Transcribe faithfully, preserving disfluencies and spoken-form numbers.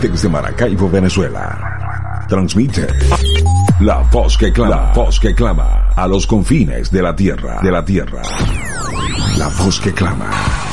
desde Maracaibo, Venezuela. Transmite La Voz que Clama, La Voz que Clama, a los confines de la tierra, de la tierra. La Voz que Clama.